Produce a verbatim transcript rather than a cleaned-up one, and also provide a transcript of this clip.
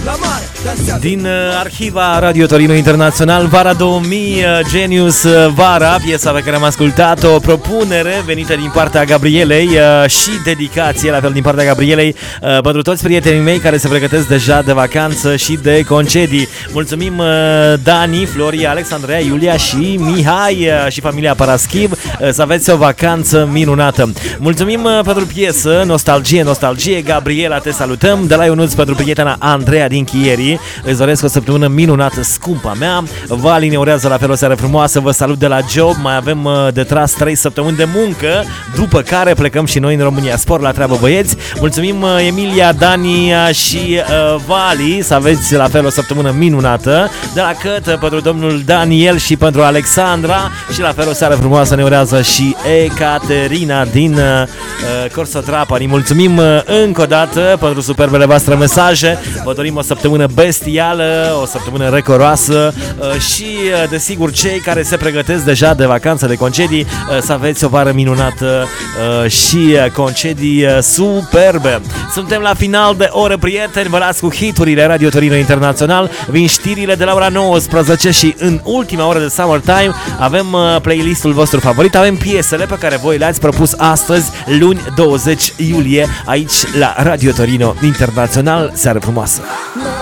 Din arhiva Radio Torino Internațional, Vara două mii, Genius Vara, piesa pe care am ascultat-o, propunere venită din partea Gabrielei și dedicație la fel din partea Gabrielei pentru toți prietenii mei care se pregătesc deja de vacanță și de concedii. Mulțumim Dani, Floria, Alexandria, Iulia și Mihai și familia Paraschiv, să aveți o vacanță minunată. Mulțumim pentru piesă, Nostalgie, Nostalgie, Gabriela, te salutăm, de la Ionuț pentru prietena Andreea din Chieri. Îți doresc o săptămână minunată, scumpa mea. Vali ne urează la fel o seară frumoasă. Vă salut de la job. Mai avem de tras trei săptămâni de muncă, după care plecăm și noi în România. Spor la treabă, băieți. Mulțumim Emilia, Dani și uh, Vali. Să aveți la fel o săptămână minunată. De la Cătă pentru domnul Daniel și pentru Alexandra. Și la fel o seară frumoasă ne urează și Ecaterina din uh, Corso Trapani. Mulțumim uh, încă o dată pentru superbele voastre mesaje. Vă dorim o săptămână bestială, o săptămână recoroasă și, desigur, cei care se pregătesc deja de vacanță, de concedii, să aveți o vară minunată și concedii superbe. Suntem la final de oră, prieteni, vă las cu hiturile Radio Torino Internațional, vin știrile de la ora nouăsprezece și în ultima oră de Summertime avem playlistul vostru favorit, avem piesele pe care voi le-ați propus astăzi, luni douăzeci iulie, aici la Radio Torino Internațional. Seară frumoasă!